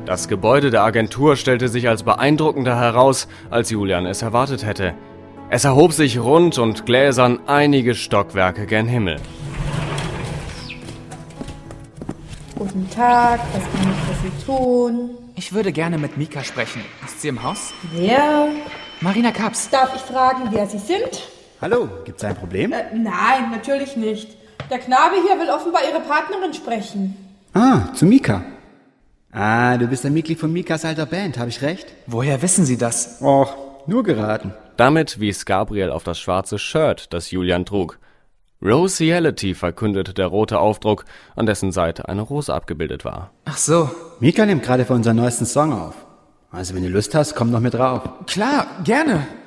Das Gebäude der Agentur stellte sich als beeindruckender heraus, als Julian es erwartet hätte. Es erhob sich rund und gläsern einige Stockwerke gen Himmel. Guten Tag, was kann ich für Sie tun? Ich würde gerne mit Mika sprechen. Ist sie im Haus? Wer? Marina Kaps. Darf ich fragen, wer Sie sind? Hallo, gibt's ein Problem? Nein, natürlich nicht. Der Knabe hier will offenbar Ihre Partnerin sprechen. Ah, zu Mika. Ah, du bist ein Mitglied von Mikas alter Band, habe ich recht? Woher wissen Sie das? Och, nur geraten. Damit wies Gabriel auf das schwarze Shirt, das Julian trug. Rosiality verkündete der rote Aufdruck, an dessen Seite eine Rose abgebildet war. Ach so. Mika nimmt gerade für unseren neuesten Song auf. Also wenn du Lust hast, komm noch mit drauf. Klar, gerne.